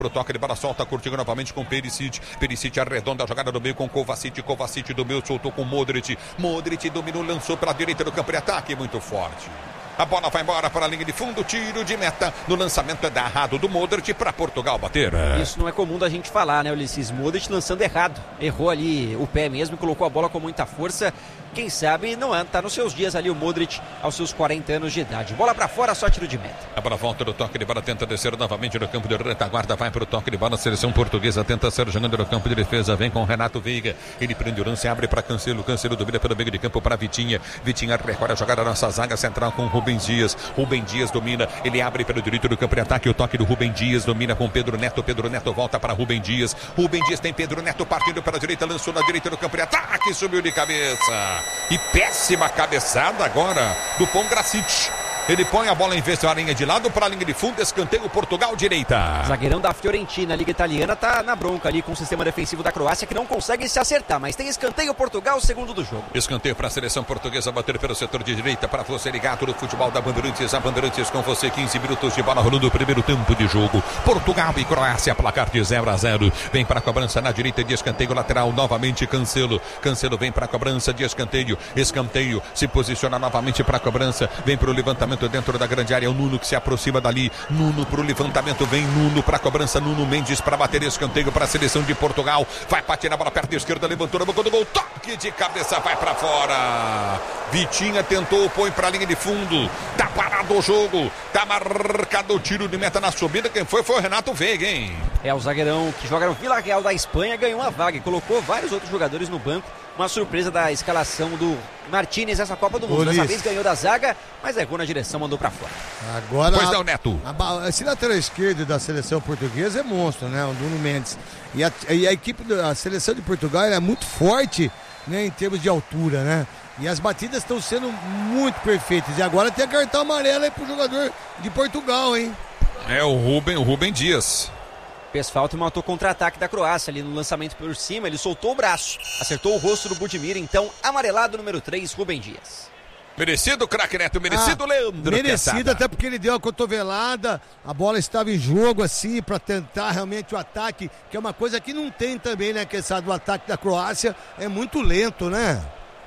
Pro toque de bola, solta, curtindo novamente com Perisic. Perisic arredonda a jogada do meio com Kovacic. Kovacic do meio, soltou com Modric. Modric dominou, lançou pela direita do campo de ataque, muito forte. A bola vai embora para a linha de fundo, tiro de meta. No lançamento é errado do Modric para Portugal bater. Isso não é comum da gente falar, né, Ulisses? Modric lançando errado. Errou ali o pé mesmo e colocou a bola com muita força. Quem sabe não está nos seus dias ali o Modric aos seus 40 anos de idade. Bola para fora, só tiro de meta. A bola volta do toque de bola, tenta descer novamente no campo de retaguarda, vai para o toque de bola, a seleção portuguesa tenta ser jogando no campo de defesa, vem com Renato Veiga, ele prende o lance, abre para Cancelo, Cancelo domina pelo meio de campo para Vitinha, Vitinha recolhe a jogada da nossa zaga central com Rubem Dias, Rubem Dias domina, ele abre pelo direito do campo de ataque, o toque do Rubem Dias, domina com Pedro Neto volta para Rubem Dias tem Pedro Neto partindo pela direita, lançou na direita do campo de ataque, subiu de cabeça, e péssima cabeçada agora do Pongracic. Ele põe a bola em vez da linha de lado para a linha de fundo, escanteio Portugal direita. Zagueirão da Fiorentina, Liga Italiana, tá na bronca ali com o sistema defensivo da Croácia que não consegue se acertar, mas tem escanteio Portugal, segundo do jogo. Escanteio para a seleção portuguesa bater pelo setor de direita para você ligado no futebol da Bandeirantes. A Bandeirantes com você, 15 minutos de bola rolando o primeiro tempo de jogo. Portugal e Croácia, placar de 0-0. Vem para a cobrança na direita de escanteio lateral, novamente Cancelo. Cancelo vem para a cobrança de escanteio. Escanteio se posiciona novamente para a cobrança. Vem para o levantamento dentro da grande área, o Nuno que se aproxima dali, Nuno para o levantamento, vem Nuno para a cobrança, Nuno Mendes para bater escanteio para a seleção de Portugal, vai bater a bola perto da esquerda, levantou na boca do gol, toque de cabeça, vai para fora, Vitinha tentou, põe para a linha de fundo, tá parado o jogo, tá marcado o tiro de meta na subida, quem foi o Renato Veiga, hein? É o zagueirão que joga no Villarreal da Espanha, ganhou uma vaga e colocou vários outros jogadores no banco. Uma surpresa da escalação do Martínez essa Copa do Mundo. Dessa vez ganhou da zaga, mas errou na direção, mandou pra fora. Agora, pois não, Neto. Esse lateral esquerdo da seleção portuguesa é monstro, né? O Nuno Mendes. E a equipe da seleção de Portugal é muito forte, né, em termos de altura, né? E as batidas estão sendo muito perfeitas. E agora tem a cartão amarelo aí pro jogador de Portugal, hein? É o Rubem Dias. Fez falta e matou contra-ataque da Croácia ali no lançamento por cima, ele soltou o braço, acertou o rosto do Budimir, então amarelado número 3, Rubem Dias. Merecido, craque Neto, merecido, Leandro. Merecido, até porque ele deu a cotovelada, a bola estava em jogo assim, para tentar realmente o ataque, que é uma coisa que não tem também, né, que sabe, o ataque da Croácia é muito lento, né?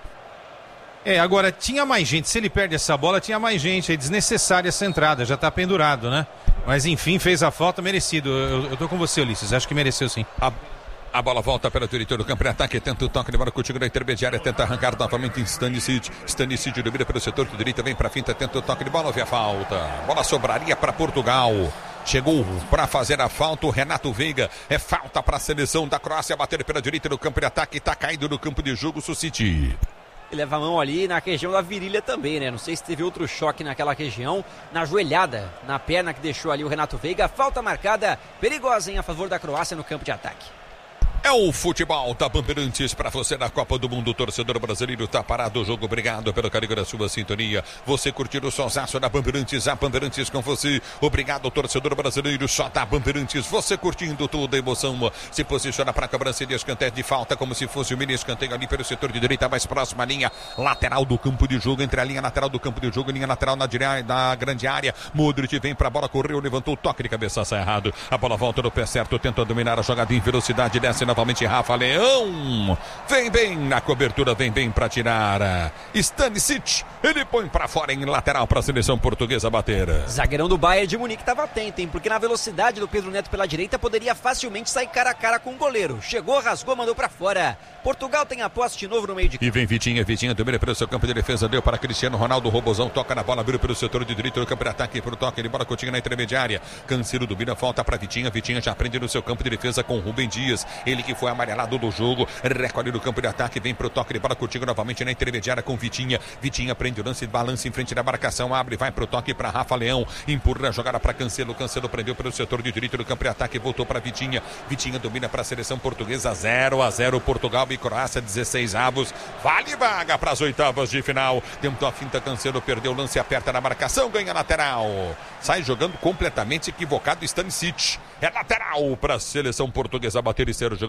Agora tinha mais gente, se ele perde essa bola, tinha mais gente, é desnecessária essa entrada, já tá pendurado, né? Mas enfim, fez a falta, merecido. Eu tô com você, Ulisses, acho que mereceu sim. A bola volta pelo diretor do campo de ataque, tenta o toque de bola contigo na intermediária, tenta arrancar novamente em Stanisic. Stanisic domina pelo setor de direita, vem pra finta, tenta o toque de bola, houve a falta. Bola sobraria para Portugal. Chegou para fazer a falta o Renato Veiga. É falta para a seleção da Croácia bater pela direita do campo de ataque, tá caído no campo de jogo, Suciti. Ele leva a mão ali na região da virilha também, né? Não sei se teve outro choque naquela região, na joelhada, na perna que deixou ali o Renato Veiga. Falta marcada, perigosa, hein, a favor da Croácia no campo de ataque. É o futebol da Bandeirantes para você na Copa do Mundo. Torcedor brasileiro, tá parado o jogo. Obrigado pelo carinho da sua sintonia. Você curtiu o sonsaço da Bandeirantes, a Bandeirantes com você. Obrigado, torcedor brasileiro, só da Bandeirantes. Você curtindo toda a emoção. Se posiciona para a cobrança de escanteio de falta, como se fosse o mini escanteio ali pelo setor de direita, mais próxima à linha lateral do campo de jogo. Entre a linha lateral do campo de jogo e linha lateral na grande área. Modric vem para a bola, correu, levantou o toque de cabeça, sai errado. A bola volta no pé certo, tenta dominar a jogada em velocidade, desce novamente Rafa Leão, vem bem na cobertura, vem bem para tirar Stanisic, ele põe para fora em lateral para a seleção portuguesa bater. Zagueirão do Bayern de Munique estava atento, hein, porque na velocidade do Pedro Neto pela direita poderia facilmente sair cara a cara com o goleiro, chegou, rasgou, mandou para fora. Portugal tem a posse de novo no meio de campo. E vem Vitinha domina pelo seu campo de defesa, deu para Cristiano Ronaldo, Robozão toca na bola, abriu pelo setor de direito do campo de ataque, pro toque de bola Coutinho na intermediária, Cancelo domina, falta para Vitinha já prende no seu campo de defesa com Rubem Dias, ele que foi amarelado do jogo, recolhe no campo de ataque, vem pro toque de bola Coutinho novamente na intermediária com Vitinha prende o lance, balança em frente da marcação, abre, vai pro toque para Rafa Leão, empurra a jogada para Cancelo prendeu pelo setor de direito do campo de ataque, voltou para Vitinha domina para a seleção portuguesa, 0-0, Portugal e Croácia, 16 avos, vale vaga para as oitavas de final, tentou a finta, Cancelo perdeu o lance, aperta na marcação, ganha lateral, sai jogando completamente equivocado Stanisic, é lateral para a seleção portuguesa bater e ser o jogo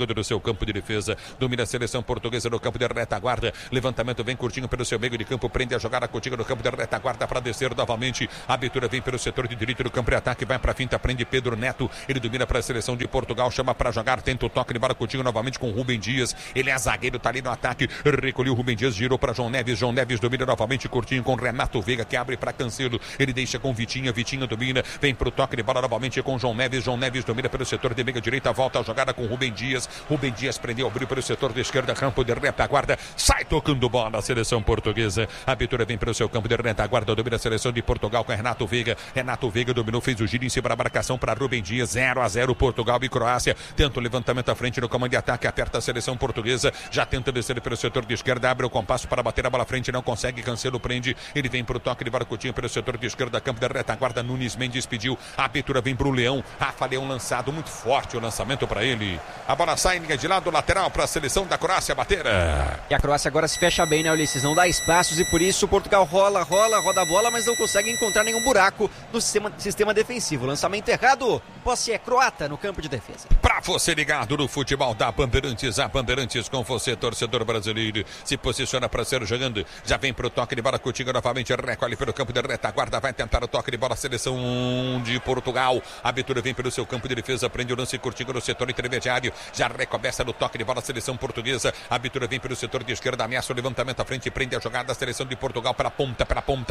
jogando no seu campo de defesa. Domina a seleção portuguesa no campo de retaguarda. Levantamento vem curtinho pelo seu meio de campo. Prende a jogada contigo no campo de retaguarda para descer novamente. A abertura vem pelo setor de direito do campo de ataque. Vai para a finta, prende Pedro Neto. Ele domina para a seleção de Portugal. Chama para jogar. Tenta o toque de bola contigo novamente com Rubem Dias. Ele é zagueiro, tá ali no ataque. Recolheu o Rubem Dias, girou para João Neves. João Neves domina novamente curtinho com Renato Veiga, que abre para Cancelo. Ele deixa com Vitinha. Vitinha domina. Vem pro toque de bola novamente com João Neves. João Neves domina pelo setor de meia direita. Volta a jogada com Rubem Dias. Rubem Dias prendeu, abriu pelo setor de esquerda. Campo de retaguarda. Sai tocando bola a seleção portuguesa. A abertura vem pelo seu campo de retaguarda. Domina a seleção de Portugal com Renato Veiga. Renato Veiga dominou, fez o giro em cima da marcação para Rubem Dias. 0-0 Portugal e Croácia. Tenta o levantamento à frente no comando de ataque. Aperta a seleção portuguesa. Já tenta descer pelo setor de esquerda. Abre o compasso para bater a bola à frente. Não consegue. Cancelo prende. Ele vem pro toque de bola curtinho pelo setor de esquerda. Campo de retaguarda. Nunes Mendes pediu. A abertura vem pro Leão. Rafa Leão lançado. Muito forte o lançamento para ele. A bola sai de lado lateral para a seleção da Croácia bater. E a Croácia agora se fecha bem, né, Ulisses? Não dá espaços e por isso o Portugal roda a bola, mas não consegue encontrar nenhum buraco no sistema defensivo. Lançamento errado. Posse é croata no campo de defesa. Para você ligado no futebol da Bandeirantes, a Bandeirantes com você, torcedor brasileiro, se posiciona para ser jogando. Já vem pro toque de bola contigo novamente. Recolhe pelo campo de retaguarda. Vai tentar o toque de bola. Seleção de Portugal. A abertura vem pelo seu campo de defesa. Prende o lance curtinho no setor intermediário. Já recomeça no toque de bola a seleção portuguesa. A abertura vem pelo setor de esquerda. Ameaça o levantamento à frente. Prende a jogada. A seleção de Portugal pela ponta.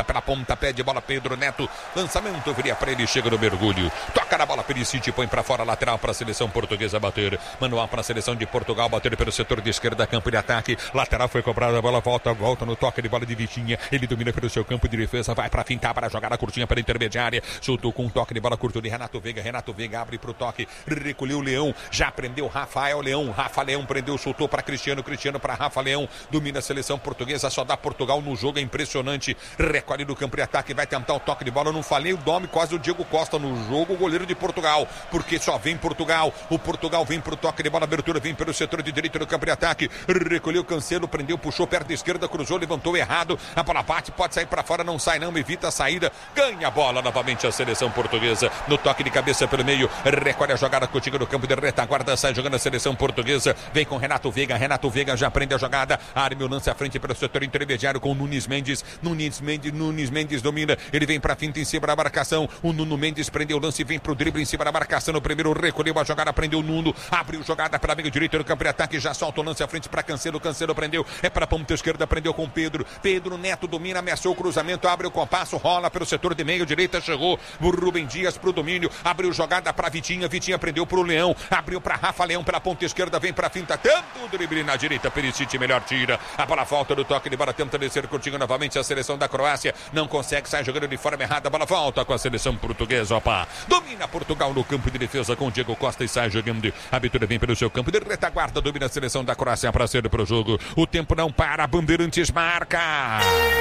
Pede bola Pedro Neto. Lançamento viria para ele. Chega no mergulho. Toca na bola Perisic. Põe para fora lateral para a seleção portuguesa bater. Manual para a seleção de Portugal bater pelo setor de esquerda. Campo de ataque. Lateral foi cobrada. A bola volta no toque de bola de Vitinha. Ele domina pelo seu campo de defesa. Vai para fintar para a jogada curtinha para a intermediária. Soltou com um toque de bola curto de Renato Veiga. Renato Veiga abre para o toque. Recolheu o Leão. Já prendeu Rafael Leão. Rafa Leão prendeu, soltou para Cristiano. Cristiano para Rafa Leão. Domina a seleção portuguesa. Só dá Portugal no jogo. É impressionante. Recolhe do campo de ataque. Vai tentar o toque de bola. Eu não falei o nome quase o Diego Costa no jogo. O goleiro de Portugal. Porque só vem Portugal. O Portugal vem pro toque de bola. Abertura vem pelo setor de direito do campo de ataque. Recolheu Cancelo. Prendeu, puxou perto da esquerda. Cruzou, levantou errado. A bola bate. Pode sair para fora. Não sai não. Evita a saída. Ganha a bola novamente a seleção portuguesa. No toque de cabeça pelo meio. Recolhe a jogada contigo no campo de retaguarda. Sai jogando a seleção portuguesa. Vem com Renato Veiga. Renato Veiga já prende a jogada. Arme o lance à frente pelo setor intermediário com Nunes Mendes. Nunes Mendes domina. Ele vem pra finta em cima da marcação. O Nuno Mendes prendeu o lance e vem pro drible em cima da marcação. No primeiro recolheu a jogada. Prendeu o Nuno. Abriu jogada para meio direito no campo de ataque. Já solta o lance à frente para Cancelo. Cancelo prendeu. É para ponta esquerda. Prendeu com Pedro. Pedro Neto domina. Ameaçou o cruzamento. Abre o compasso. Rola pelo setor de meio direita. Chegou o Rubem Dias pro domínio. Abriu jogada para Vitinha. Vitinha prendeu pro Leão. Abriu para Rafa Leão pela ponta esquerda. Vem para finta. Tanto o drible na direita. Perisic melhor tira. A bola volta do toque de bola. Tenta descer contigo novamente a seleção da Croácia. Não consegue. Sai jogando de forma errada. A bola volta com a seleção portuguesa. Opa. Domina Portugal no campo de defesa com Diego Costa e sai jogando. A abertura vem pelo seu campo de retaguarda. Domina a seleção da Croácia para ser pro jogo. O tempo não para. Bandeirantes marca.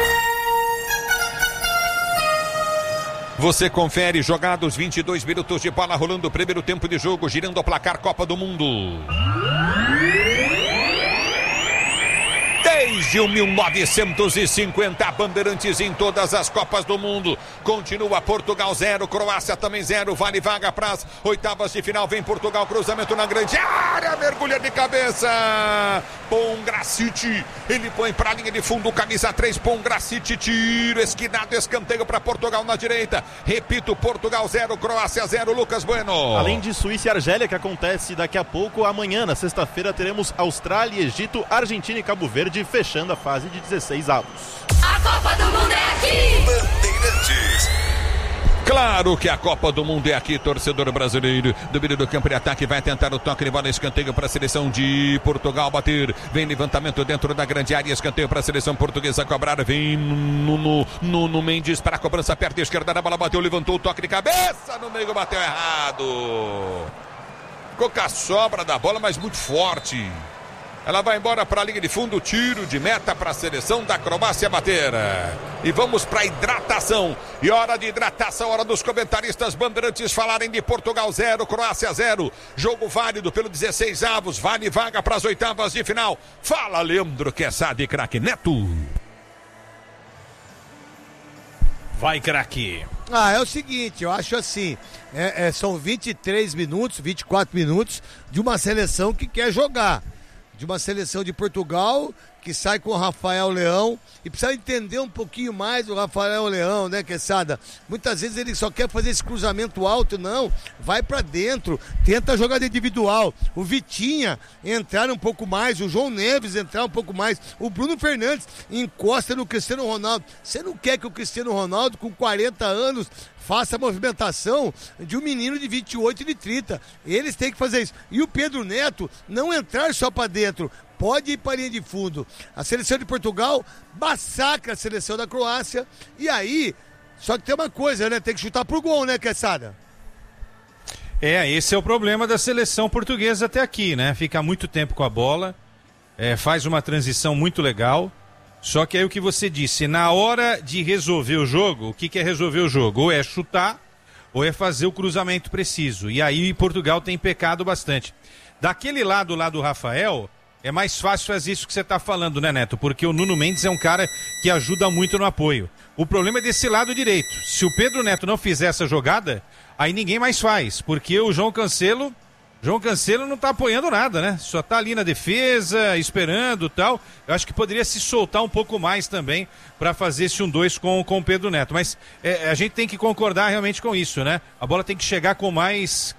Você confere jogados 22 minutos de bola rolando o primeiro tempo de jogo, girando o placar Copa do Mundo. Desde o 1950, Bandeirantes em todas as Copas do Mundo. Continua Portugal 0, Croácia também 0. Vale vaga para as oitavas de final. Vem Portugal, cruzamento na grande área. Mergulha de cabeça. Pongracic. Ele põe para a linha de fundo, camisa 3. Pongracic, tiro esquinado, escanteio para Portugal na direita. Repito, Portugal 0, Croácia 0. Lucas Bueno. Além de Suíça e Argélia, que acontece daqui a pouco, amanhã, na sexta-feira, teremos Austrália, Egito, Argentina e Cabo Verde, fechando a fase de 16 avos. A Copa do Mundo é aqui! Bandeirantes. Claro que a Copa do Mundo é aqui, torcedor brasileiro. Domínio do campo de ataque, vai tentar o toque de bola, escanteio para a seleção de Portugal bater. Vem levantamento dentro da grande área, escanteio para a seleção portuguesa cobrar. Vem Nuno Mendes para a cobrança, perto da esquerda, a bola bateu, levantou o toque de cabeça, no meio bateu errado. Ficou com a sobra da bola, mas muito forte. Ela vai embora para a linha de fundo, tiro de meta para a seleção da Croácia bater. E vamos para a hidratação. E hora de hidratação, hora dos comentaristas Bandeirantes falarem de Portugal 0, Croácia 0. Jogo válido pelo 16 avos, vale vaga para as oitavas de final. Fala, Leandro Quezada, craque Neto. Vai, craque. É o seguinte, eu acho assim, são 23 minutos, 24 minutos de uma seleção que quer jogar. De uma seleção de Portugal que sai com o Rafael Leão e precisa entender um pouquinho mais o Rafael Leão, né, Quesada? Muitas vezes ele só quer fazer esse cruzamento alto, não, vai pra dentro, tenta jogar de individual, o Vitinha entrar um pouco mais, o João Neves entrar um pouco mais, o Bruno Fernandes encosta no Cristiano Ronaldo. Você não quer que o Cristiano Ronaldo com 40 anos faça a movimentação de um menino de 28 e de 30. Eles têm que fazer isso. E o Pedro Neto não entrar só para dentro, pode ir para a linha de fundo. A seleção de Portugal massacra a seleção da Croácia. E aí, só que tem uma coisa, né? Tem que chutar pro gol, né, Quesada? Esse é o problema da seleção portuguesa até aqui, né? Fica muito tempo com a bola, faz uma transição muito legal. Só que aí o que você disse, na hora de resolver o jogo, o que é resolver o jogo? Ou é chutar, ou é fazer o cruzamento preciso. E aí Portugal tem pecado bastante. Daquele lado lá do Rafael, é mais fácil fazer isso que você está falando, né, Neto? Porque o Nuno Mendes é um cara que ajuda muito no apoio. O problema é desse lado direito. Se o Pedro Neto não fizer essa jogada, aí ninguém mais faz. Porque o João Cancelo não tá apoiando nada, né? Só tá ali na defesa, esperando e tal. Eu acho que poderia se soltar um pouco mais também para fazer esse 1-2 com o Pedro Neto. Mas a gente tem que concordar realmente com isso, né? A bola tem que chegar com mais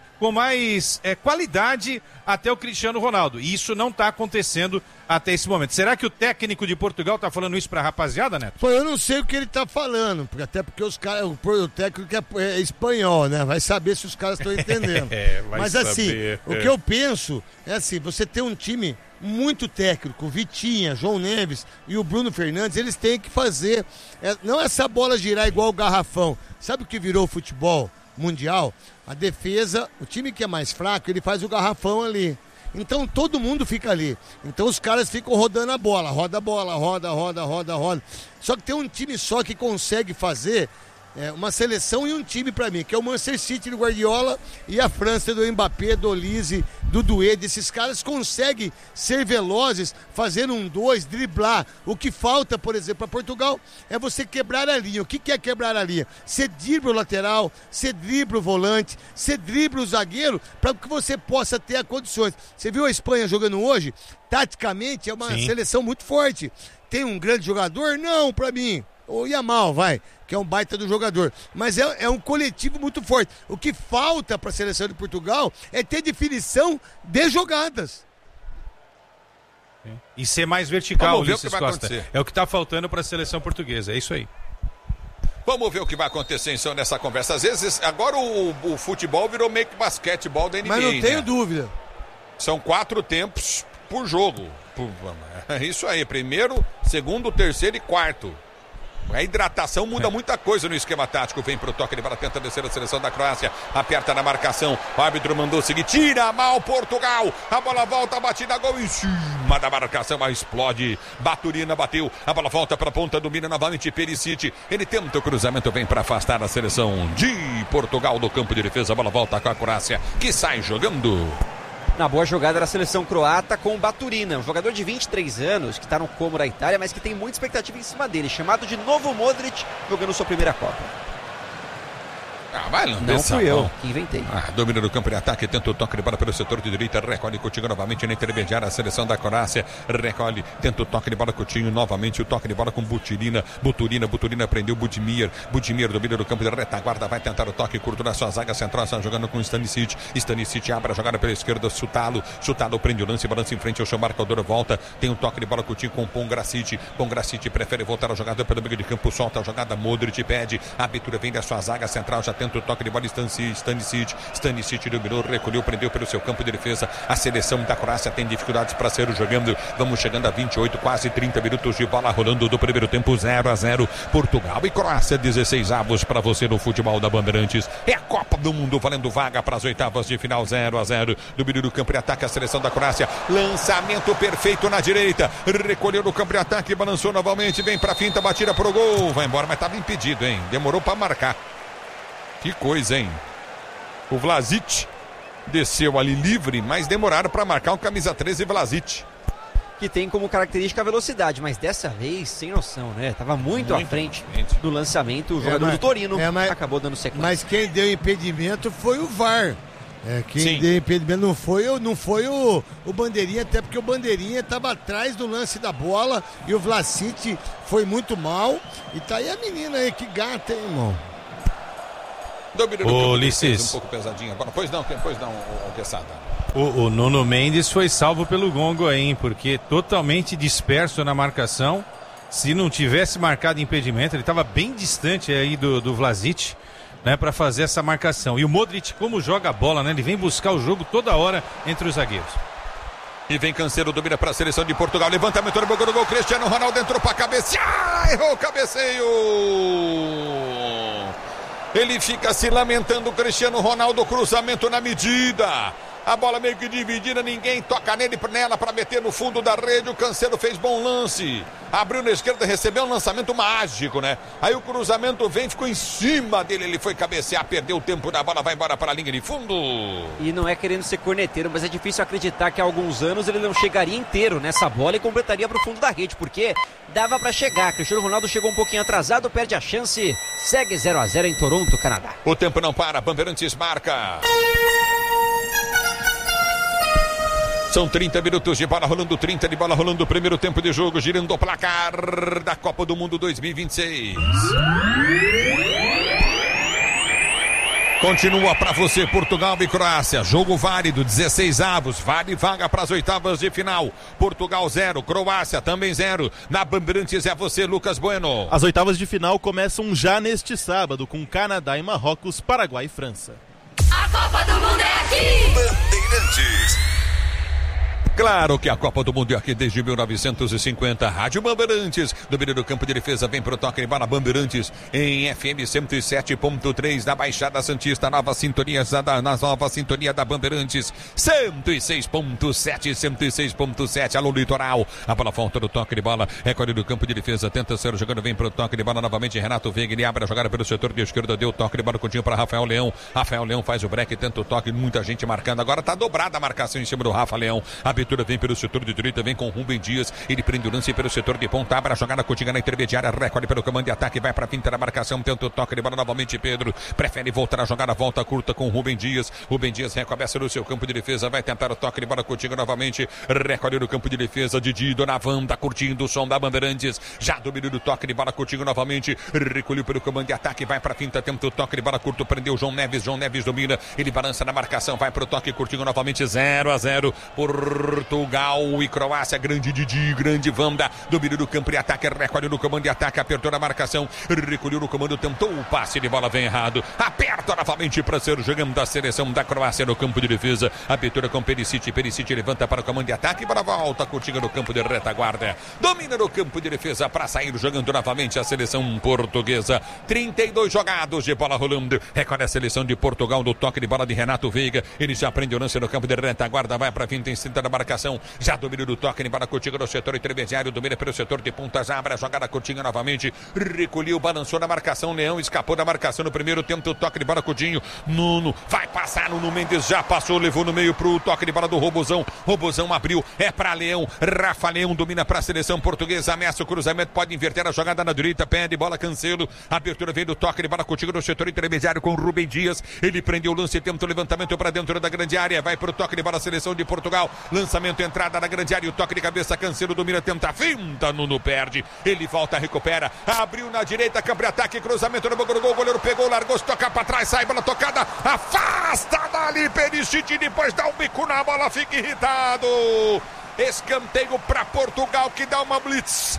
qualidade até o Cristiano Ronaldo. E isso não está acontecendo até esse momento. Será que o técnico de Portugal está falando isso para a rapaziada, Neto? Pô, eu não sei o que ele está falando, até porque os caras, o técnico é espanhol, né? Vai saber se os caras estão entendendo. Mas assim, o que eu penso é assim, você tem um time muito técnico, Vitinha, João Neves e o Bruno Fernandes, eles têm que fazer, não essa bola girar igual o garrafão. Sabe o que virou o futebol mundial? A defesa, o time que é mais fraco, ele faz o garrafão ali. Então todo mundo fica ali. Então os caras ficam rodando a bola. Roda a bola, roda. Só que tem um time só que consegue fazer uma seleção e um time pra mim, que é o Manchester City do Guardiola e a França do Mbappé, do Olise, do Duede. Esses caras conseguem ser velozes, fazer 1-2, driblar. O que falta, por exemplo, para Portugal é você quebrar a linha. O que é quebrar a linha? Você dribla o lateral, você dribla o volante, você dribla o zagueiro, para que você possa ter as condições. Você viu a Espanha jogando hoje? Taticamente é uma seleção muito forte. Tem um grande jogador? Não, para mim. O Yamal, que é um baita do jogador. Mas é um coletivo muito forte. O que falta para a seleção de Portugal é ter definição de jogadas. E ser mais vertical, Ulisses Costa. É o que está faltando para a seleção portuguesa, é isso aí. Vamos ver o que vai acontecer então nessa conversa. Às vezes, agora o futebol virou meio que basquetebol da NBA. Mas não tenho dúvida. São 4 tempos por jogo. É isso aí, primeiro, segundo, terceiro e quarto. A hidratação muda muita coisa no esquema tático. Vem pro toque de bola, tenta descer a seleção da Croácia. Aperta na marcação. O árbitro mandou seguir. Tira mal Portugal. A bola volta, batida, gol em cima da marcação. Mas explode. Baturina bateu. A bola volta pra ponta, domina novamente Perisic. Ele tenta o cruzamento, vem para afastar a seleção de Portugal do campo de defesa. A bola volta com a Croácia, que sai jogando. Na boa jogada da seleção croata com o Baturina, um jogador de 23 anos que está no Como da Itália, mas que tem muita expectativa em cima dele, chamado de Novo Modric, jogando sua primeira Copa. Vai não fui eu que inventei. Domina do campo de ataque, tenta o toque de bola pelo setor de direita, recolhe Coutinho novamente na intermediária, a seleção da Croácia recolhe, tenta o toque de bola Coutinho novamente, o toque de bola com Buturina prendeu Budimir domina do campo de retaguarda, vai tentar o toque curto na sua zaga central, está jogando com Stanisic abre a jogada pela esquerda, Sutalo prende o lance em frente ao seu marcador, volta, tem um toque de bola Coutinho com Pongracic prefere voltar a jogada pelo meio de campo, solta a jogada, Modric pede, a abertura vem da sua zaga central, já tenta o toque de bola Stanisic dominou, recolheu, prendeu pelo seu campo de defesa. A seleção da Croácia tem dificuldades para ser jogando. Vamos chegando a 28, quase 30 minutos de bola rolando do primeiro tempo, 0-0. Portugal e Croácia, 16 avos para você no futebol da Bandeirantes. É a Copa do Mundo valendo vaga para as oitavas de final, 0-0. Domínio do campo de ataque a seleção da Croácia. Lançamento perfeito na direita. Recolheu no campo de ataque, balançou novamente, vem para finta, batida pro gol. Vai embora, mas estava impedido, hein? Demorou para marcar. Que coisa, hein? O Vlasic desceu ali livre, mas demoraram para marcar o camisa 13 Vlasic. que tem como característica a velocidade, mas dessa vez sem noção, né? Tava muito à frente do lançamento, o jogador do Torino acabou dando sequência. Mas quem deu impedimento foi o VAR. Quem deu impedimento não foi o Bandeirinha, até porque o Bandeirinha estava atrás do lance da bola e o Vlasic foi muito mal. E tá aí a menina aí, que gata, hein, irmão? Ô, Ulisses. Um pouco pesadinha. Pois não, o Quesada. O Nuno Mendes foi salvo pelo gongo aí, hein, porque totalmente disperso na marcação. Se não tivesse marcado impedimento, ele estava bem distante aí do Vlasic, né, para fazer essa marcação. E o Modric, como joga a bola, né? Ele vem buscar o jogo toda hora entre os zagueiros. E vem Cancelo, domina para a seleção de Portugal. Levantamento no gol. Cristiano Ronaldo entrou para cabecear. Errou o cabeceio. Ele fica se lamentando, Cristiano Ronaldo, cruzamento na medida. A bola meio que dividida, ninguém toca nela para meter no fundo da rede. O Cancelo fez bom lance. Abriu na esquerda, recebeu um lançamento mágico, né? Aí o cruzamento vem, ficou em cima dele. Ele foi cabecear, perdeu o tempo da bola, vai embora para a linha de fundo. E não é querendo ser corneteiro, mas é difícil acreditar que há alguns anos ele não chegaria inteiro nessa bola e completaria para o fundo da rede, porque dava para chegar. Cristiano Ronaldo chegou um pouquinho atrasado, perde a chance. Segue 0-0 em Toronto, Canadá. O tempo não para, Bandeirantes marca. São 30 minutos de bola rolando, 30 de bola rolando, primeiro tempo de jogo, girando o placar da Copa do Mundo 2026. Continua para você Portugal e Croácia, jogo válido, 16 avos, vale vaga para as oitavas de final. Portugal 0, Croácia também 0. Na Bandeirantes é você, Lucas Bueno. As oitavas de final começam já neste sábado com Canadá e Marrocos, Paraguai e França. A Copa do Mundo é aqui! Bandeirantes. Claro que a Copa do Mundo é aqui desde 1950. Rádio Bandeirantes, domínio do campo de defesa, vem pro toque de bola. Bandeirantes em FM 107.3 da Baixada Santista, nova sintonia da Bandeirantes 106.7. Alô Litoral, a bola volta do toque de bola, recorde do campo de defesa, tenta ser jogando, vem pro toque de bola novamente. Renato Veiga, ele abre a jogada pelo setor de esquerda, deu toque de bola curtinho para Rafael Leão. Rafael Leão faz o break, tenta o toque, muita gente marcando. Agora tá dobrada a marcação em cima do Rafa Leão. A abertura vem pelo setor de direita, vem com Rubem Dias, ele prende o lance pelo setor de ponta, abre a jogada curtinha na intermediária, recorde pelo comando de ataque, vai para a finta da marcação, tenta o toque de bola novamente. Pedro prefere voltar a jogada, volta curta com Rubem Dias recomeça no seu campo de defesa, vai tentar o toque de bola curtinha novamente, recorde no campo de defesa, Didi, Donavan, tá curtindo o som da Bandeirantes, já dominou do toque de bola curtinho novamente, recolheu pelo comando de ataque, vai para a finta, tenta o toque de bola curto, prendeu João Neves domina, ele balança na marcação, vai pro toque curtinho novamente, 0-0, Portugal e Croácia, grande Didi, grande Wanda, domínio do campo de ataque, recorde no comando de ataque, apertou na marcação, recolheu no comando, tentou o passe de bola, vem errado, aperta novamente para ser jogando da seleção da Croácia no campo de defesa, abertura com Perisic levanta para o comando de ataque, para a volta, curtinha no campo de retaguarda, domina no campo de defesa para sair jogando novamente a seleção portuguesa, 32 jogados de bola rolando, recorde a seleção de Portugal no toque de bola de Renato Veiga, ele já prende o lance no campo de retaguarda, vai para a finta em cima da marcação, já domina do toque, embora curtinha no setor intermediário, domina pelo setor de pontas, abre a jogada curtinha novamente, recolheu, balançou na marcação, Leão escapou da marcação no primeiro tempo, o toque de bola curtinho, Nuno vai passar, Nuno Mendes já passou, levou no meio pro toque de bola do Robozão abriu, é pra Leão, Rafa Leão domina pra seleção portuguesa, ameaça o cruzamento, pode inverter a jogada na direita, pede bola, Cancelo, abertura vem do toque de bola curtinho no setor intermediário com Rubem Dias, ele prendeu o lance, tenta o levantamento pra dentro da grande área, vai pro toque de bola, seleção de Portugal, lançamento, entrada na grande área, o toque de cabeça, Cancelo domina, tenta, finta, Nuno perde, ele volta, recupera, abriu na direita, campo de ataque, cruzamento no gol, o goleiro pegou, largou, se toca pra trás, sai, bola tocada, afasta dali, Perisic, depois dá um bico na bola, fica irritado, escanteio para Portugal que dá uma blitz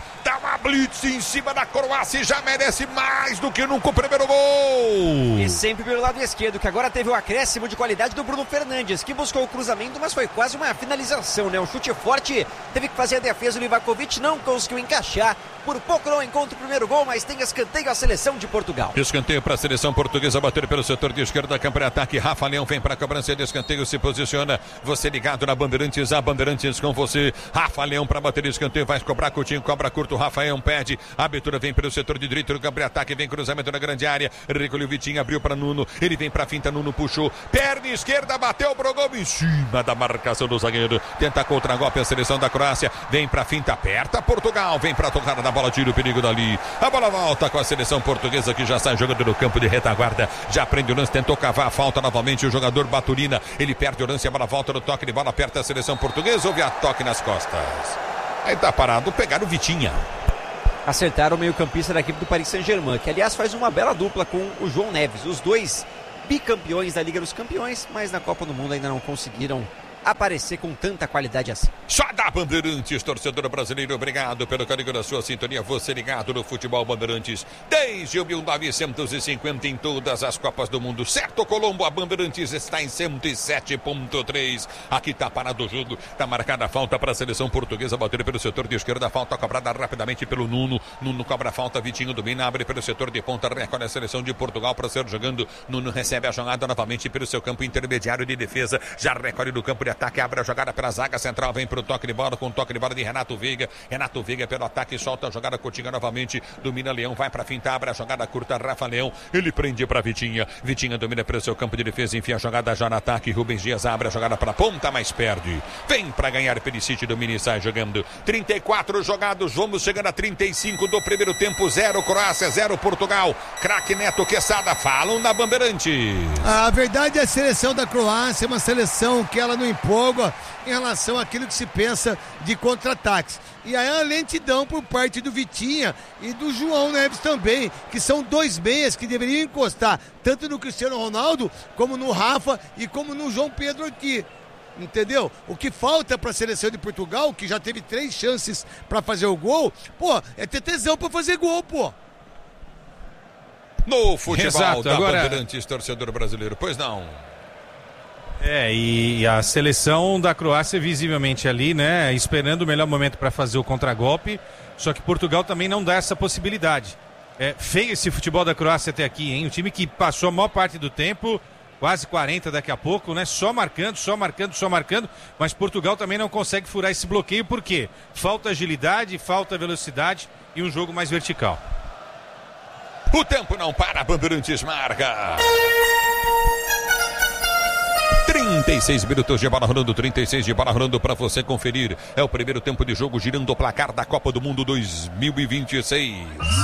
em cima da Croácia e já merece mais do que nunca o primeiro gol. E sempre pelo lado esquerdo, que agora teve o acréscimo de qualidade do Bruno Fernandes, que buscou o cruzamento, mas foi quase uma finalização, né? Um chute forte, teve que fazer a defesa, o Livakovic não conseguiu encaixar, por pouco não encontra o primeiro gol, mas tem escanteio a seleção de Portugal. Escanteio para a seleção portuguesa, bater pelo setor de esquerda, campo de ataque, Rafa Leão vem para a cobrança de escanteio, se posiciona, você ligado na Bandeirantes, a Bandeirantes com você, Rafa Leão para bater escanteio, vai cobrar curtinho, cobra curto, Rafael pede, a abertura vem pelo setor de direito do campo de ataque, vem cruzamento na grande área, recolheu Vitinho, abriu para Nuno, ele vem pra finta, Nuno puxou, perna esquerda, bateu pro gol em cima da marcação do zagueiro, tenta contra-golpe a seleção da Croácia, vem pra finta, aperta Portugal, vem pra tocar na bola, tira o perigo dali, a bola volta com a seleção portuguesa que já sai jogando no campo de retaguarda, já prende o lance, tentou cavar a falta novamente, o jogador Baturina, ele perde o lance, a bola volta no toque de bola, aperta a seleção portuguesa, houve a toque nas costas, aí tá parado, pegaram o Vitinha. Acertaram o meio-campista da equipe do Paris Saint-Germain, que aliás faz uma bela dupla com o João Neves, os dois bicampeões da Liga dos Campeões, mas na Copa do Mundo ainda não conseguiram aparecer com tanta qualidade assim. Só da Bandeirantes, torcedor brasileiro, obrigado pelo carinho da sua sintonia, você ligado no futebol Bandeirantes, desde o 1950 em todas as Copas do Mundo, certo Colombo, a Bandeirantes está em 107.3, aqui tá parado o jogo, tá marcada a falta para a seleção portuguesa, bater pelo setor de esquerda, falta cobrada rapidamente pelo Nuno, Nuno cobra a falta, Vitinho domina, abre pelo setor de ponta, recolhe a seleção de Portugal para ser jogando, Nuno recebe a jogada novamente pelo seu campo intermediário de defesa, já recolhe do campo de ataque, abre a jogada pela zaga central, vem pro toque de bola, com o toque de bola de Renato Veiga pelo ataque, solta a jogada, Coutinho novamente, domina Leão, vai pra finta, abre a jogada curta, Rafa Leão, ele prende pra Vitinha domina pelo seu campo de defesa, enfia a jogada já no ataque, Rubens Dias abre a jogada pra ponta, mas perde, vem pra ganhar Perisic, domina e sai jogando, 34 jogados, vamos chegando a 35 do primeiro tempo, 0 Croácia, 0 Portugal, craque Neto, Quesada, falam na Bandeirantes. A verdade é a seleção da Croácia é uma seleção que ela não empolga em relação àquilo que se pensa de contra-ataques. E aí a lentidão por parte do Vitinha e do João Neves também, que são dois meias que deveriam encostar tanto no Cristiano Ronaldo, como no Rafa e como no João Pedro aqui. Entendeu? O que falta para a seleção de Portugal, que já teve 3 chances para fazer o gol, pô, é ter tesão para fazer gol, pô. No futebol Exato, da agora... Bandeirantes, torcedor brasileiro, pois não. E a seleção da Croácia visivelmente ali, né, esperando o melhor momento para fazer o contragolpe, só que Portugal também não dá essa possibilidade. É feio esse futebol da Croácia até aqui, hein? O time que passou a maior parte do tempo, quase 40 daqui a pouco, né, só marcando, mas Portugal também não consegue furar esse bloqueio, por quê? Falta agilidade, falta velocidade e um jogo mais vertical. O tempo não para, Bandeirantes marca. 36 minutos de bola rolando, 36 de bola rolando para você conferir. É o primeiro tempo de jogo girando o placar da Copa do Mundo 2026.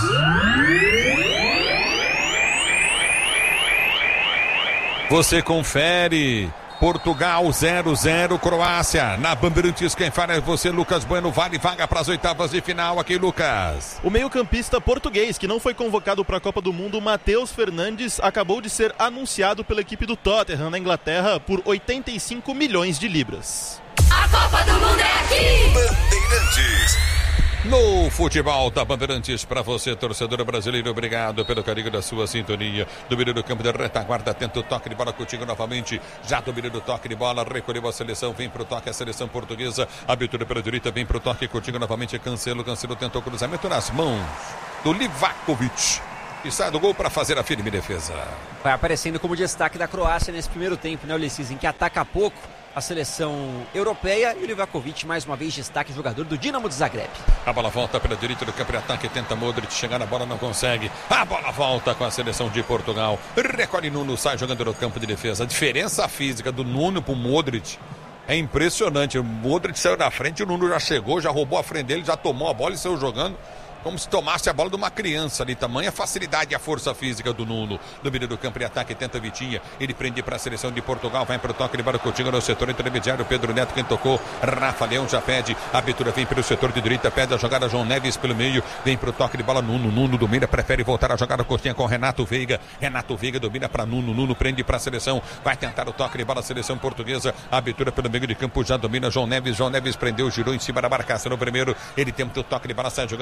Você confere. Portugal 0-0, Croácia. Na Bandeirantes, quem fala é você, Lucas Bueno. Vale vaga para as oitavas de final aqui, Lucas. O meio-campista português, que não foi convocado para a Copa do Mundo, Matheus Fernandes, acabou de ser anunciado pela equipe do Tottenham na Inglaterra por 85 milhões de libras. A Copa do Mundo é aqui! Bandeirantes. No futebol da Bandeirantes, para você, torcedor brasileiro, obrigado pelo carinho da sua sintonia. Domínio do campo de retaguarda, tenta o toque de bola, Coutinho novamente, já domínio do toque de bola, recolheu a seleção, vem pro toque a seleção portuguesa, abertura pela direita, vem pro toque, Coutinho novamente, Cancelo tentou o cruzamento nas mãos do Livakovic, e sai do gol para fazer a firme defesa. Vai aparecendo como destaque da Croácia nesse primeiro tempo, né, Ulisses, em que ataca pouco a seleção europeia, e o Livakovic, mais uma vez, destaque, jogador do Dinamo de Zagreb. A bola volta pela direita do campo de ataque, tenta Modric chegar na bola, não consegue. A bola volta com a seleção de Portugal. Recolhe Nuno, sai jogando no campo de defesa. A diferença física do Nuno pro Modric é impressionante. O Modric saiu na frente, o Nuno já chegou, já roubou a frente dele, já tomou a bola e saiu jogando como se tomasse a bola de uma criança ali, tamanha facilidade e a força física do Nuno. Domínio do campo de ataque, tenta Vitinha, ele prende para a seleção de Portugal, vai para o toque de bola, Coutinho no setor intermediário, Pedro Neto quem tocou, Rafa Leão já pede, a abertura vem pelo setor de direita, pede a jogada, João Neves pelo meio, vem para o toque de bola, Nuno domina, prefere voltar a jogada, Coutinho com Renato Veiga domina para Nuno prende para a seleção, vai tentar o toque de bola, a seleção portuguesa, a abertura pelo meio de campo, já domina João Neves prendeu, girou em cima da marcação no primeiro, ele tenta o toque de bola, sai jogando com o Leão,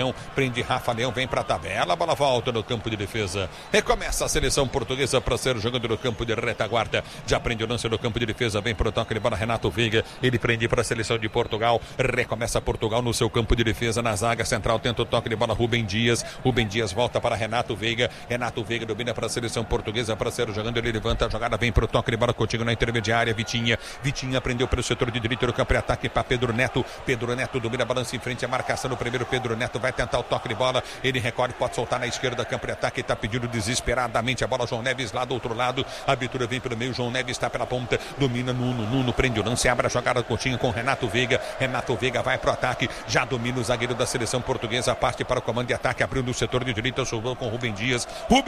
Leão, prende Rafa Leão, vem pra tabela, a bola volta no campo de defesa. Recomeça a seleção portuguesa para ser jogando no campo de retaguarda. Já prende o lance no campo de defesa, vem pro toque de bola Renato Veiga, ele prende para a seleção de Portugal. Recomeça Portugal no seu campo de defesa, na zaga central, tenta o toque de bola Rubem Dias volta para Renato Veiga domina para a seleção portuguesa para ser jogando, ele levanta a jogada, vem pro toque de bola Coutinho na intermediária, Vitinha prendeu pelo setor de direito do campo de ataque para Pedro Neto domina, balança em frente, a marcação no primeiro, Pedro Neto vai tentar o toque de bola, ele recolhe, pode soltar na esquerda, campo de ataque, está pedindo desesperadamente a bola, João Neves lá do outro lado, a abertura vem pelo meio, João Neves está pela ponta, domina Nuno prende o lance, abre a jogada Coutinho com Renato Veiga vai pro ataque, já domina o zagueiro da seleção portuguesa, parte para o comando de ataque, abriu no setor de direita, sobrou com Rubem Dias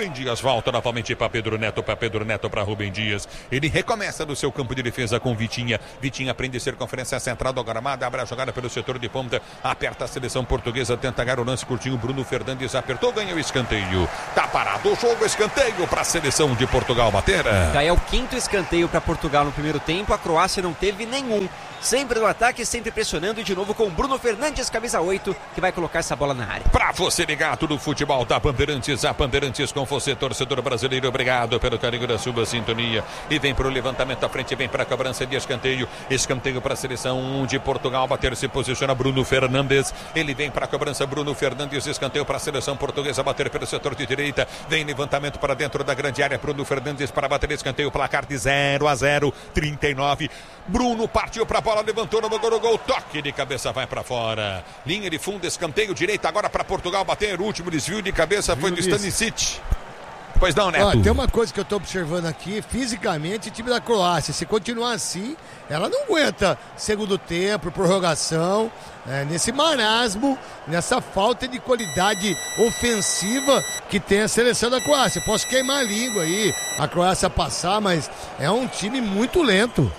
volta novamente para Pedro Neto para Rubem Dias, ele recomeça no seu campo de defesa com Vitinha prende circunferência central do gramado, abre a jogada pelo setor de ponta, aperta a seleção portuguesa, tenta ganhar o lance curtinho, Bruno Fernandes apertou, ganha o escanteio, tá parado o jogo, escanteio para a seleção de Portugal bater. Já é o 5º escanteio para Portugal no primeiro tempo, a Croácia não teve nenhum. Sempre no ataque, sempre pressionando, de novo com Bruno Fernandes, camisa 8, que vai colocar essa bola na área. Pra você ligado no futebol da Bandeirantes, a Bandeirantes com você, torcedor brasileiro, obrigado pelo carinho da sua sintonia. E vem pro levantamento à frente, vem pra cobrança de escanteio pra seleção de Portugal, bater, se posiciona Bruno Fernandes, ele vem pra cobrança, Bruno Fernandes, escanteio pra seleção portuguesa, bater pelo setor de direita, vem levantamento para dentro da grande área, Bruno Fernandes para bater escanteio, placar de 0-0, 39, Bruno partiu pra bola, levantou no gol, toque de cabeça, vai pra fora, linha de fundo, escanteio direito agora pra Portugal bater, o último desvio de cabeça foi do Stanisic. Pois não, Neto? Tem uma coisa que eu tô observando aqui, fisicamente, o time da Croácia, se continuar assim, ela não aguenta segundo tempo, prorrogação, nesse marasmo, nessa falta de qualidade ofensiva que tem a seleção da Croácia. Posso queimar a língua aí, a Croácia passar, mas é um time muito lento.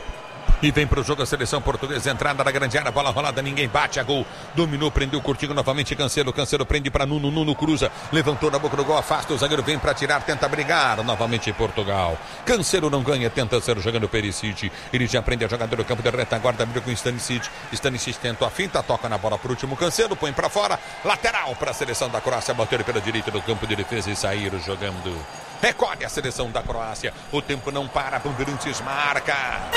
E vem pro jogo a seleção portuguesa, entrada na grande área, bola rolada, ninguém bate, a gol, dominou, prendeu, curtindo novamente, Cancelo prende para Nuno cruza, levantou na boca do gol, afasta, o zagueiro vem para tirar, tenta brigar, novamente Portugal, Cancelo não ganha, tenta ser jogando Perisic, ele já prende a jogada do campo de retaguarda, abriu com Stanisic tenta a finta, toca na bola pro último, Cancelo põe para fora, lateral para a seleção da Croácia, bater pela direita do campo de defesa e sair jogando. Recolhe a seleção da Croácia, o tempo não para, Bandeirantes marca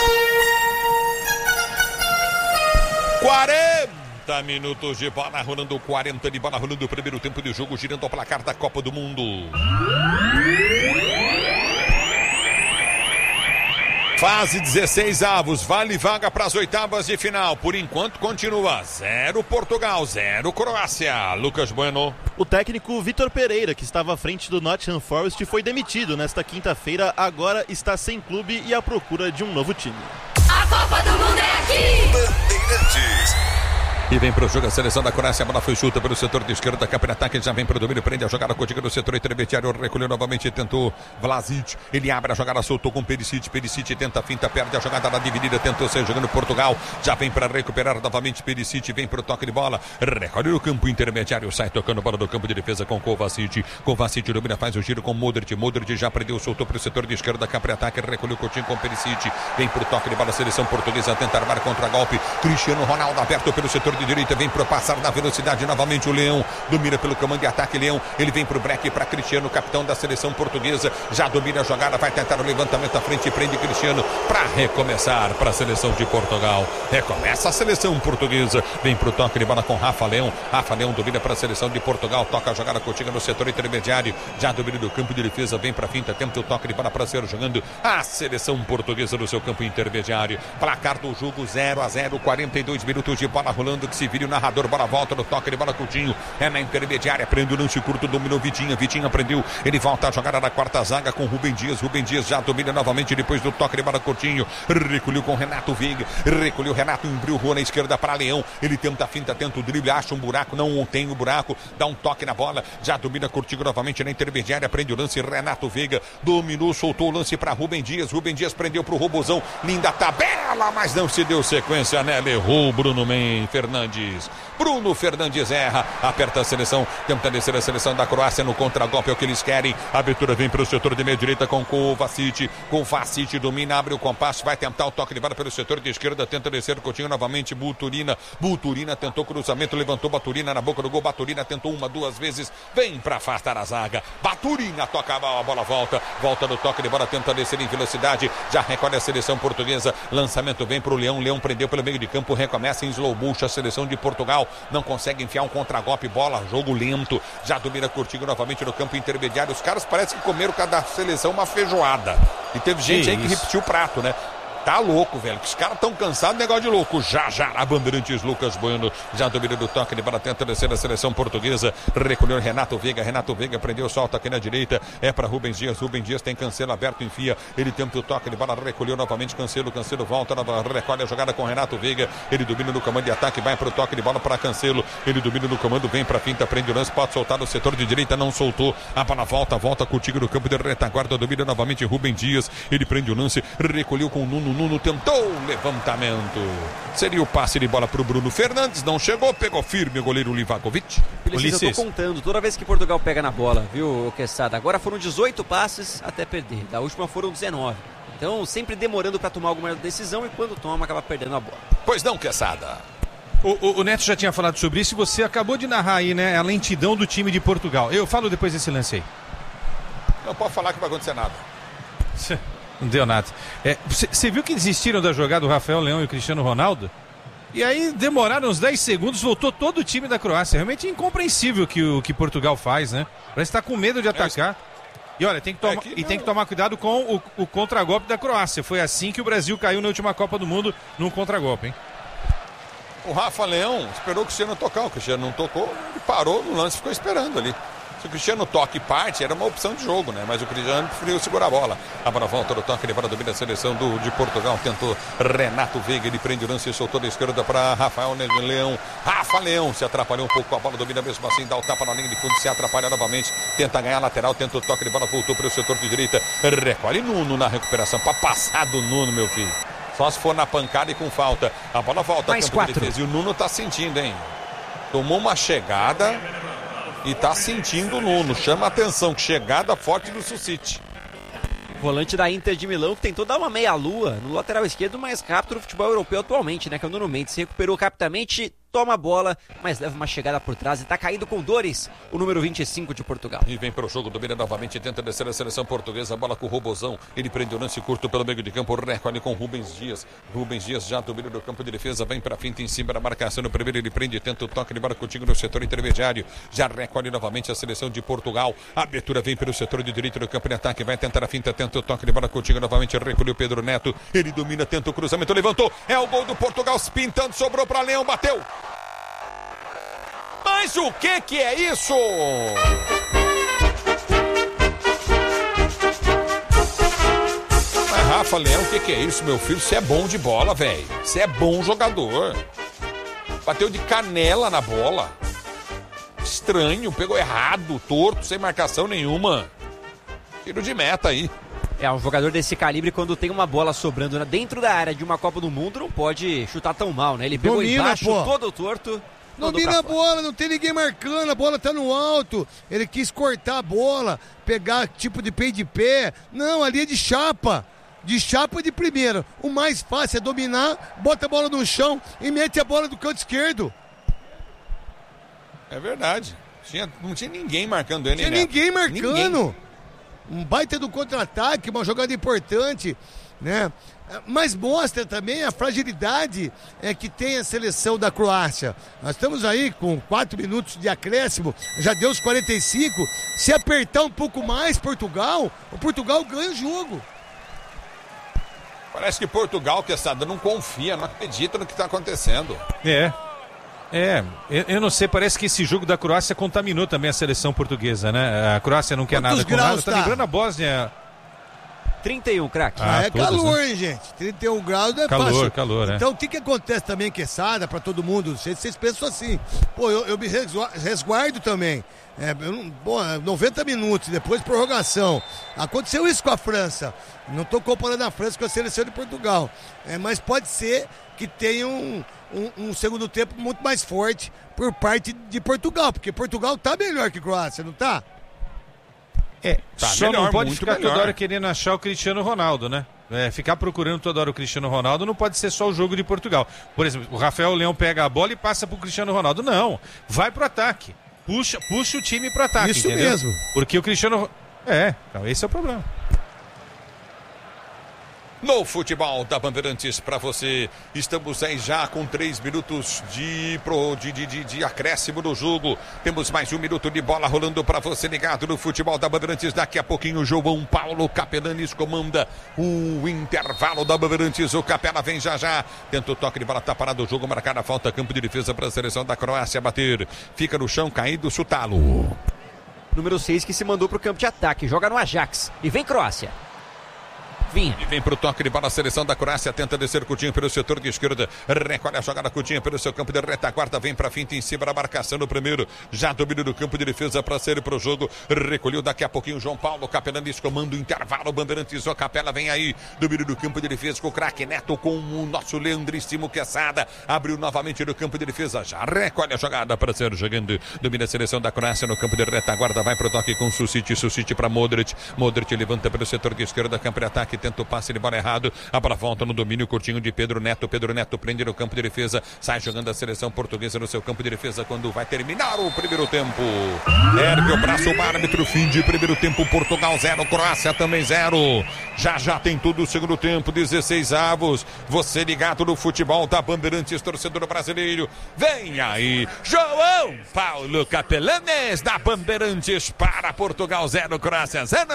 40 minutos de bola rolando, 40 de bola rolando, o primeiro tempo de jogo, girando ao placar da Copa do Mundo. Fase 16 avos, vale vaga para as oitavas de final. Por enquanto continua 0 Portugal, 0 Croácia. Lucas Bueno. O técnico Vitor Pereira, que estava à frente do Nottingham Forest, foi demitido nesta quinta-feira. Agora está sem clube e à procura de um novo time. A Copa do Mundo é aqui! Bandeirantes. E vem pro jogo a seleção da Croácia, a bola foi chuta pelo setor de esquerda, campo de ataque, já vem pro domínio, prende a jogada Coutinho no setor intermediário, recolheu novamente, tentou Vlasic, ele abre a jogada, soltou com Perisic tenta a finta, perde a jogada na dividida, tentou sair jogando Portugal, já vem para recuperar novamente Perisic, vem pro toque de bola, recolhe no campo intermediário, sai tocando bola do campo de defesa com Kovacic domina, faz o giro com Modric já prendeu, soltou pro setor de esquerda, campo de ataque, recolheu Coutinho com Perisic, vem pro toque de bola, seleção portuguesa tenta armar contra-golpe, Cristiano Ronaldo aberto pelo setor de direita, vem para passar na velocidade novamente o Leão, domina pelo comando de ataque, Leão, ele vem para o break para Cristiano, capitão da seleção portuguesa, já domina a jogada, vai tentar o levantamento à frente, prende Cristiano para recomeçar para a seleção de Portugal, recomeça a seleção portuguesa, vem para o toque de bola com Rafa Leão domina para a seleção de Portugal, toca a jogada Coutinho no setor intermediário, já domina do campo de defesa, vem para a finta, tenta o toque de bola para ser jogando a seleção portuguesa no seu campo intermediário, placar do jogo 0-0, 42 minutos de bola rolando, que se vira o narrador, bola volta no toque de bola Coutinho, na intermediária, prende o lance curto, dominou Vitinha prendeu, ele volta a jogada na quarta zaga com Rubem Dias já domina novamente depois do toque de bola Coutinho, recolheu com Renato Veiga, abriu rua na esquerda para Leão, ele tenta a finta, tenta o drible, acha um buraco, não tem o buraco, dá um toque na bola, já domina Coutinho novamente na intermediária, prende o lance, Renato Veiga dominou, soltou o lance para Rubem Dias prendeu pro Robozão, linda tabela, mas não se deu sequência nela, errou Bruno Fernandes. Fernandes. Bruno Fernandes erra, aperta a seleção, tenta descer a seleção da Croácia no contragolpe, é o que eles querem. A abertura vem para o setor de meia direita com Kovacic. Kovacic domina, abre o compasso, vai tentar o toque de bola pelo setor de esquerda, tenta descer, Coutinho novamente, Buturina tentou cruzamento, levantou Baturina na boca do gol, Baturina tentou 1, 2 vezes, vem para afastar a zaga, Baturina toca a bola, volta no toque de bola, tenta descer em velocidade, já recolhe a seleção portuguesa, lançamento vem para o Leão prendeu pelo meio de campo, recomeça em slow motion a seleção de Portugal, não consegue enfiar um contragolpe, bola, jogo lento, já domina Coutinho novamente no campo intermediário, os caras parecem que comeram cada seleção uma feijoada, e teve gente aí que repetiu o prato, né? Tá louco, velho. Os caras tão cansados, negócio de louco. Já, a Bandeirantes, Lucas Bueno. Já domina do toque de bola, tenta descer a seleção portuguesa. Recolheu Renato Veiga, prendeu, solta aqui na direita. É para Rubens Dias tem Cancelo aberto, enfia. Ele tenta o toque de bola, recolheu novamente Cancelo volta, recolhe a jogada com Renato Veiga. Ele domina no comando de ataque, vai pro toque de bola para Cancelo. Ele domina no comando, vem pra finta, prende o lance, pode soltar no setor de direita, não soltou. A bola volta contigo no campo de retaguarda, domina novamente Rubens Dias. Ele prende o lance, recolheu com o Nuno tentou o levantamento. Seria o passe de bola para o Bruno Fernandes. Não chegou, pegou firme o goleiro Livakovic. Ulisses, eu tô contando, toda vez que Portugal pega na bola, viu, Quesada? Agora foram 18 passes até perder. Da última foram 19. Então, sempre demorando para tomar alguma decisão e quando toma, acaba perdendo a bola. Pois não, Quesada. O Neto já tinha falado sobre isso e você acabou de narrar aí, né? A lentidão do time de Portugal. Eu falo depois desse lance aí. Não pode falar que não vai acontecer nada. Não deu nada. Você viu que desistiram da jogada do Rafael Leão e o Cristiano Ronaldo? E aí demoraram uns 10 segundos, voltou todo o time da Croácia. Realmente incompreensível o que Portugal faz, né? Parece estar com medo de atacar. E olha, tem que tomar cuidado com o contragolpe da Croácia. Foi assim que o Brasil caiu na última Copa do Mundo, num contragolpe, hein? O Rafa Leão esperou o Cristiano tocar. O Cristiano não tocou, ele parou no lance, ficou esperando ali. Se o Cristiano toca e parte, era uma opção de jogo, né? Mas o Cristiano preferiu segurar a bola. A bola volta do toque, ele bola domina a seleção de Portugal. Tentou Renato Veiga, ele prende o lance e soltou da esquerda para Rafael Leão. Rafa Leão se atrapalhou um pouco com a bola, domina mesmo assim, dá o tapa na linha de fundo, se atrapalha novamente. Tenta ganhar a lateral, tenta o toque de bola, voltou para o setor de direita. Recolhe Nuno na recuperação, para passar do Nuno, meu filho. Só se for na pancada e com falta. A bola volta mais campo de defesa. E o Nuno tá sentindo, hein? Tomou uma chegada e tá sentindo o Nuno. Chama a atenção, que chegada forte do Sucite. Volante da Inter de Milão, que tentou dar uma meia-lua no lateral esquerdo mais rápido do futebol europeu atualmente, né? Que é o Nuno Mendes. Se recuperou rapidamente, toma a bola, mas leva uma chegada por trás e tá caído com dores o número 25 de Portugal. E vem para o jogo, domina novamente, tenta descer a seleção portuguesa, a bola com o Robozão, ele prende o lance curto pelo meio de campo, recolhe com Rubens Dias já domina do campo de defesa, vem para a finta em cima da marcação, no primeiro ele prende, tenta o toque de bola contigo no setor intermediário, já recolhe novamente a seleção de Portugal, a abertura vem pelo setor de direito do campo de ataque, vai tentar a finta, tenta o toque de bola contigo novamente, recolheu Pedro Neto, ele domina, tenta o cruzamento, levantou, é o gol do Portugal, pintando, sobrou para Leão, bateu. Mas o que é isso? Mas Rafa Leão, o que é isso, meu filho? Você é bom de bola, velho. Você é bom jogador. Bateu de canela na bola. Estranho, pegou errado, torto, sem marcação nenhuma. Tiro de meta aí. Um jogador desse calibre, quando tem uma bola sobrando dentro da área de uma Copa do Mundo, não pode chutar tão mal, né? Ele pegou embaixo, todo torto. Domina a bola, não tem ninguém marcando, a bola tá no alto. Ele quis cortar a bola, pegar tipo de peito de pé. Não, ali é de chapa de primeira. O mais fácil é dominar, bota a bola no chão e mete a bola do canto esquerdo. É verdade. Não tinha ninguém marcando ele. Não tinha ninguém marcando. Ninguém. Um baita do contra-ataque, uma jogada importante, né? Mas mostra também a fragilidade que tem a seleção da Croácia. Nós estamos aí com 4 minutos de acréscimo, já deu os 45. Se apertar um pouco mais o Portugal ganha o jogo. Parece que Portugal, não confia, não acredita no que está acontecendo. Eu não sei, parece que esse jogo da Croácia contaminou também a seleção portuguesa, né? A Croácia não quer nada com nada, tá lembrando a Bósnia. 31, craque. É calor, hein, gente? 31 graus não é fácil. Calor, Então, o que acontece também, Quesada, pra todo mundo? Não sei se vocês pensam assim. Pô, eu me resguardo também. 90 minutos, depois prorrogação. Aconteceu isso com a França. Não estou comparando a França com a seleção de Portugal. Mas pode ser que tenha um segundo tempo muito mais forte por parte de Portugal, porque Portugal tá melhor que a Croácia, não tá? Tá só melhor, não pode ficar toda hora querendo achar o Cristiano Ronaldo, né? Ficar procurando toda hora o Cristiano Ronaldo não pode ser só o jogo de Portugal. Por exemplo, o Rafael Leão pega a bola e passa pro Cristiano Ronaldo. Não, vai pro ataque. Puxa o time pro ataque, isso entendeu? Mesmo. Porque o Cristiano... então esse é o problema. No futebol da Bandeirantes para você, estamos aí já com 3 minutos de acréscimo no jogo. Temos mais 1 minuto de bola rolando para você ligado no futebol da Bandeirantes. Daqui a pouquinho o João Paulo Capelanes comanda o intervalo da Bandeirantes. O Capela vem já. Tenta o toque de bola, tá parado o jogo, marcada a falta, campo de defesa para a seleção da Croácia bater. Fica no chão, caído, chutá-lo. Número 6 que se mandou pro campo de ataque, joga no Ajax e vem Croácia. Vinha. E vem pro toque de bola a seleção da Croácia, tenta descer Coutinho pelo setor de esquerda, recolhe a jogada Coutinho pelo seu campo de retaguarda, vem pra finta em cima da marcação no primeiro, já domínio do campo de defesa para sair pro jogo, recolheu daqui a pouquinho João Paulo Capelanes, comando o intervalo, Bandeirantes, o Capela vem aí, domínio do campo de defesa com o craque Neto, com o nosso Leandríssimo Quesada, abriu novamente no campo de defesa, já recolhe a jogada para ser jogando, domina a seleção da Croácia no campo de retaguarda, vai pro toque com Susic para Modric levanta pelo setor de esquerda, campo de ataque, tenta o passe de bola errado, a bola volta no domínio curtinho de Pedro Neto prende no campo de defesa, sai jogando a seleção portuguesa no seu campo de defesa quando vai terminar o primeiro tempo. Ergue o braço o árbitro, fim de primeiro tempo, Portugal 0, Croácia também 0. Já tem tudo o segundo tempo, 16 avos. Você ligado no futebol da Bandeirantes, torcedor brasileiro. Vem aí, João Paulo Capelanes da Bandeirantes para Portugal 0, Croácia 0.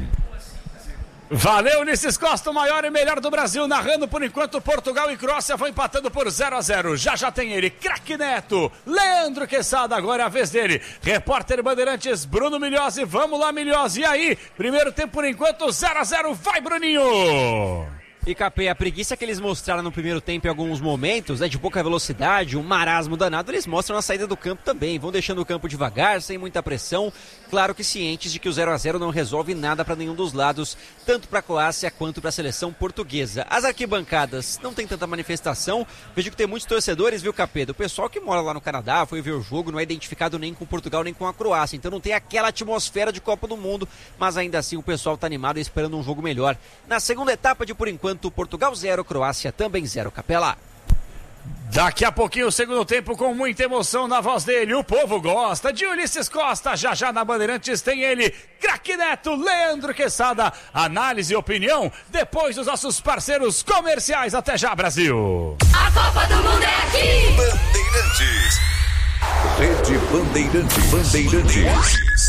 Valeu, Ulisses Costa, o maior e melhor do Brasil, narrando por enquanto Portugal e Croácia vão empatando por 0-0. Já tem ele, craque Neto, Leandro Quesada, agora é a vez dele. Repórter Bandeirantes, Bruno Milhozzi, vamos lá Milhozzi, e aí? Primeiro tempo por enquanto, 0-0, vai Bruninho! E Capê, a preguiça que eles mostraram no primeiro tempo em alguns momentos, de pouca velocidade, um marasmo danado, eles mostram na saída do campo também. Vão deixando o campo devagar, sem muita pressão. Claro que cientes de que o 0-0 não resolve nada para nenhum dos lados, tanto para a Croácia quanto para a seleção portuguesa. As arquibancadas não tem tanta manifestação. Vejo que tem muitos torcedores, viu, Capê? Do pessoal que mora lá no Canadá, foi ver o jogo, não é identificado nem com Portugal nem com a Croácia. Então não tem aquela atmosfera de Copa do Mundo, mas ainda assim o pessoal está animado e esperando um jogo melhor. Na segunda etapa de por enquanto, Portugal 0, Croácia também 0, Capela. Daqui a pouquinho o segundo tempo com muita emoção na voz dele, o povo gosta de Ulisses Costa, já na Bandeirantes tem ele, craque Neto, Leandro Quesada, análise e opinião, depois dos nossos parceiros comerciais. Até já, Brasil! A Copa do Mundo é aqui! Bandeirantes. Rede Bandeirantes.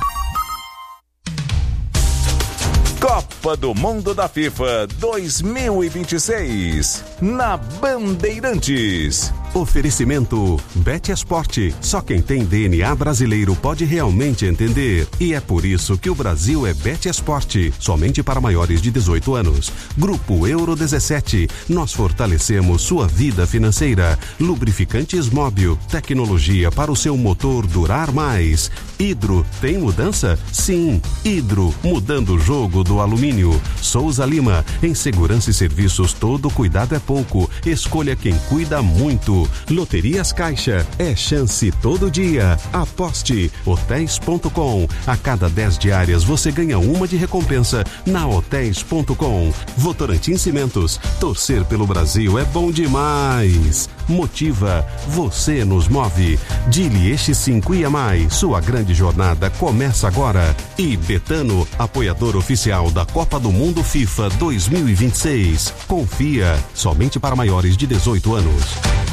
Copa do Mundo da FIFA 2026 na Bandeirantes. Oferecimento Bet Esporte. Só quem tem DNA brasileiro pode realmente entender. E é por isso que o Brasil é Bet Esporte. Somente para maiores de 18 anos. Grupo Euro 17. Nós fortalecemos sua vida financeira. Lubrificantes Móbil. Tecnologia para o seu motor durar mais. Hidro. Tem mudança? Sim. Hidro. Mudando o jogo do alumínio. Souza Lima. Em segurança e serviços, todo cuidado é pouco. Escolha quem cuida muito. Loterias Caixa, é chance todo dia. Aposte. Hotéis.com. A cada 10 diárias você ganha uma de recompensa na Hotéis.com. Votorantim Cimentos. Torcer pelo Brasil é bom demais. Motiva. Você nos move. Dili X5 e a mais. Sua grande jornada começa agora. E Betano, apoiador oficial da Copa do Mundo FIFA 2026. Confia. Somente para maiores de 18 anos.